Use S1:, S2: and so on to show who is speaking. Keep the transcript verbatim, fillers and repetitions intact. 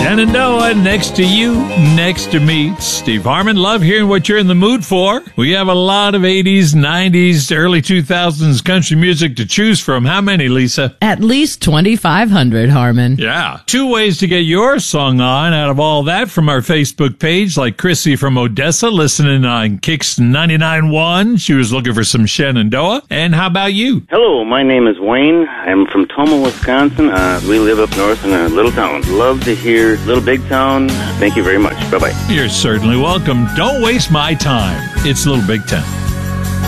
S1: Shenandoah, next to you, next to me. Steve Harmon, love hearing what you're in the mood for. We have a lot of eighties, nineties, early two thousands country music to choose from. How many, Lisa?
S2: At least twenty-five hundred, Harmon.
S1: Yeah. Two ways to get your song on out of all that from our Facebook page, like Chrissy from Odessa listening on Kicks ninety-nine point one. She was looking for some Shenandoah. And how about you?
S3: Hello, my name is Wayne. I'm from Tomah, Wisconsin. Uh, we live up north in a little town. Love to hear Little Big Town. Thank you very much. Bye-bye.
S1: You're certainly welcome. Don't waste my time. It's Little Big Town.